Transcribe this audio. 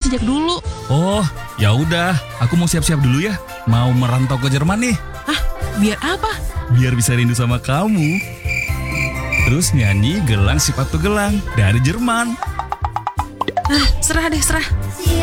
sejak dulu. Oh, ya udah, aku mau siap-siap dulu ya. Mau merantau ke Jerman nih, Hah, biar apa? biar bisa rindu sama kamu. Terus nyanyi Gelang Si Patu Gelang dari Jerman. Serah deh, serah.